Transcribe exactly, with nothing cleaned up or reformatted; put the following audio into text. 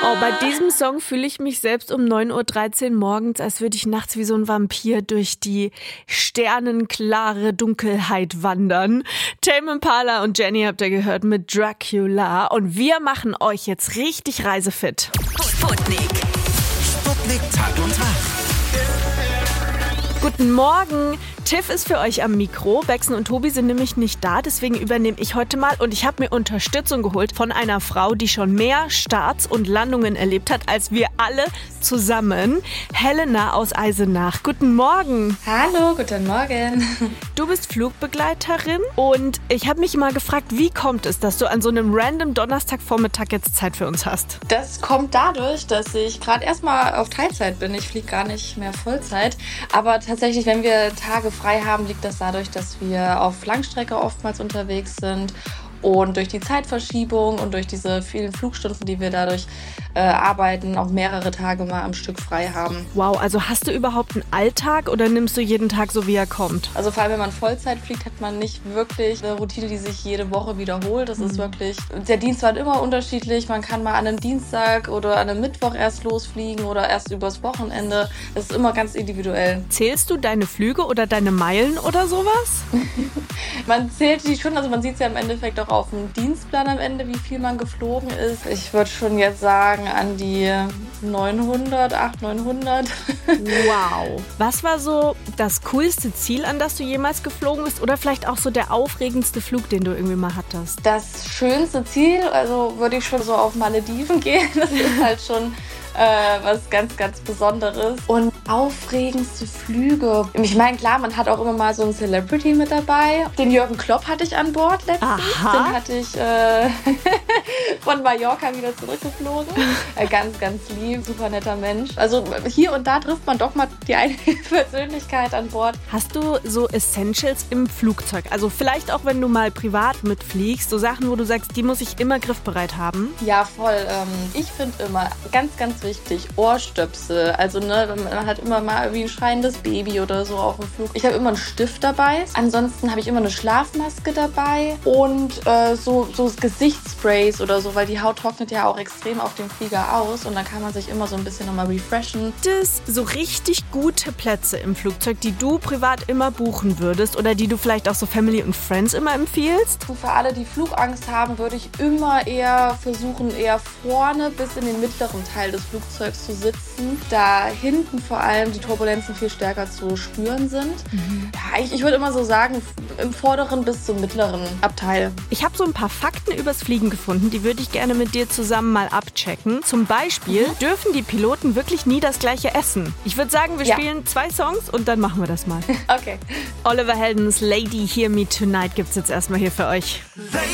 Oh, bei diesem Song fühle ich mich selbst um neun Uhr dreizehn morgens, als würde ich nachts wie so ein Vampir durch die sternenklare Dunkelheit wandern. Tame Impala und Jenny habt ihr gehört mit Dracula. Und wir machen euch jetzt richtig reisefit. Sputnik. Sputnik Tag und Nacht. Guten Morgen. Tiff ist für euch am Mikro. Bexen und Tobi sind nämlich nicht da, deswegen übernehme ich heute mal. Und ich habe mir Unterstützung geholt von einer Frau, die schon mehr Starts und Landungen erlebt hat, als wir alle zusammen. Helena aus Eisenach. Guten Morgen. Hallo, guten Morgen. Du bist Flugbegleiterin und ich habe mich mal gefragt, wie kommt es, dass du an so einem random Donnerstagvormittag jetzt Zeit für uns hast? Das kommt dadurch, dass ich gerade erstmal auf Teilzeit bin. Ich fliege gar nicht mehr Vollzeit. Aber tatsächlich, wenn wir Tage frei haben, liegt das dadurch, dass wir auf Langstrecke oftmals unterwegs sind. Und durch die Zeitverschiebung und durch diese vielen Flugstunden, die wir dadurch äh, arbeiten, auch mehrere Tage mal am Stück frei haben. Wow, also hast du überhaupt einen Alltag oder nimmst du jeden Tag so, wie er kommt? Also vor allem, wenn man Vollzeit fliegt, hat man nicht wirklich eine Routine, die sich jede Woche wiederholt. Das mhm. ist wirklich, der Dienst war immer unterschiedlich. Man kann mal an einem Dienstag oder an einem Mittwoch erst losfliegen oder erst übers Wochenende. Das ist immer ganz individuell. Zählst du deine Flüge oder deine Meilen oder sowas? Man zählt die schon, also man sieht es ja im Endeffekt auch auf dem Dienstplan am Ende, wie viel man geflogen ist. Ich würde schon jetzt sagen an die neunhundert, achthundert, neunhundert. Wow. Was war so das coolste Ziel, an das du jemals geflogen bist? Oder vielleicht auch so der aufregendste Flug, den du irgendwie mal hattest? Das schönste Ziel, also würde ich schon so auf Malediven gehen. Das ist halt schon äh, was ganz, ganz Besonderes. Und aufregendste Flüge. Ich meine, klar, man hat auch immer mal so einen Celebrity mit dabei. Den Jürgen Klopp hatte ich an Bord letztens. Aha. Den hatte ich äh, von Mallorca wieder zurückgeflogen. Äh, ganz, ganz lieb, super netter Mensch. Also hier und da trifft man doch mal die eine Persönlichkeit an Bord. Hast du so Essentials im Flugzeug? Also vielleicht auch, wenn du mal privat mitfliegst, so Sachen, wo du sagst, die muss ich immer griffbereit haben? Ja, voll. Ähm, ich finde immer ganz, ganz wichtig, Ohrstöpsel. Also ne, man hat immer mal wie ein schreiendes Baby oder so auf dem Flug. Ich habe immer einen Stift dabei. Ansonsten habe ich immer eine Schlafmaske dabei und äh, so, so Gesichtssprays oder so, weil die Haut trocknet ja auch extrem auf dem Flieger aus und dann kann man sich immer so ein bisschen nochmal refreshen. Gibt es so richtig gute Plätze im Flugzeug, die du privat immer buchen würdest oder die du vielleicht auch so Family und Friends immer empfiehlst? Für alle, die Flugangst haben, würde ich immer eher versuchen, eher vorne bis in den mittleren Teil des Flugzeugs zu sitzen. Da hinten vor allem die Turbulenzen viel stärker zu spüren sind. Mhm. Ja, ich, ich würde immer so sagen, im vorderen bis zum mittleren Abteil. Ich habe so ein paar Fakten übers Fliegen gefunden, die würde ich gerne mit dir zusammen mal abchecken. Zum Beispiel mhm. dürfen die Piloten wirklich nie das gleiche essen. Ich würde sagen, wir ja. spielen zwei Songs und dann machen wir das mal. Okay. Oliver Heldens Lady Hear Me Tonight gibt's jetzt erstmal hier für euch. Lady